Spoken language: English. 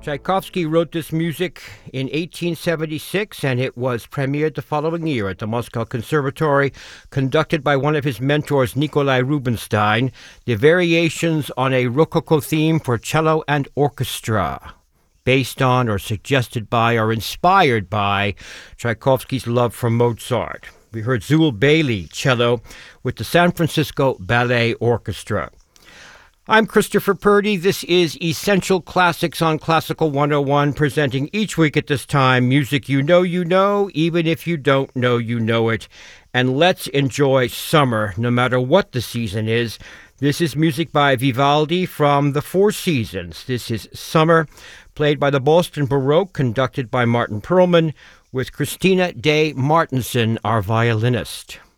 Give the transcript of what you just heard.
Tchaikovsky wrote this music in 1876, and it was premiered the following year at the Moscow Conservatory, conducted by one of his mentors, Nikolai Rubinstein, the Variations on a Rococo Theme for Cello and Orchestra, based on or suggested by or inspired by Tchaikovsky's love for Mozart. We heard Zul Bailey, cello, with the San Francisco Ballet Orchestra. I'm Christopher Purdy. This is Essential Classics on Classical 101, presenting each week at this time music you know, even if you don't know you know it. And let's enjoy summer, no matter what the season is. This is music by Vivaldi from the Four Seasons. This is Summer, played by the Boston Baroque, conducted by Martin Perlman, with Christina Day Martenson, our violinist.